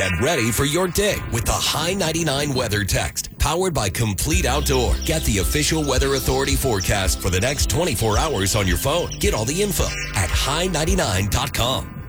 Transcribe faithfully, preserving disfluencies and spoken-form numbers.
Get ready for your dig with the High ninety-nine Weather Text, powered by Complete Outdoor. Get the official Weather Authority forecast for the next twenty-four hours on your phone. Get all the info at high ninety-nine dot com.